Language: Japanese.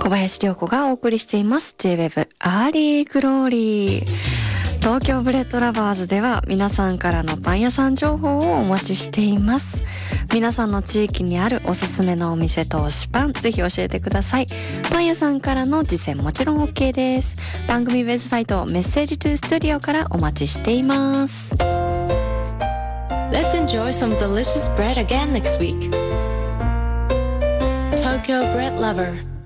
小林涼子がお送りしています J-Web アーリーグローリー。東京ブレッドラバーズでは皆さんからのパン屋さん情報をお待ちしています。皆さんの地域にあるおすすめのお店と推しパン、ぜひ教えてください。パン屋さんからの実践もちろん OK です。番組ウェブサイトメッセージトゥースタジオからお待ちしています。 Let's enjoy some delicious bread again next week. Tokyo Bread Lover